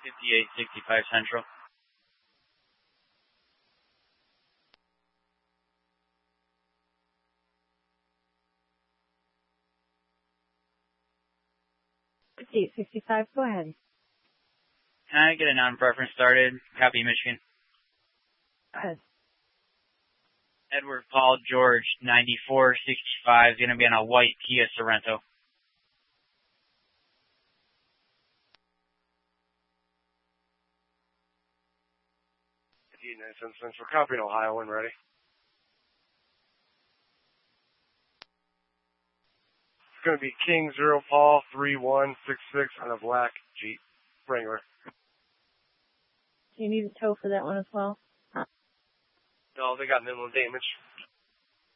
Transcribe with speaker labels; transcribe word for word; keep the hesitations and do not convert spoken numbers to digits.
Speaker 1: fifty-eight sixty-five Central.
Speaker 2: fifty-eight sixty-five, go ahead.
Speaker 1: Can I get a non-preference started? Copy, Michigan.
Speaker 2: Go ahead.
Speaker 1: Edward Paul George, ninety-four sixty-five, is going to be on a white Kia Sorento.
Speaker 3: fifty-eight ninety-seven Central, copy in Ohio when ready. It's going to be King Zero Paul three one six six on a black Jeep Wrangler.
Speaker 2: Do you need a tow for that one as well?
Speaker 3: No, they got minimum damage.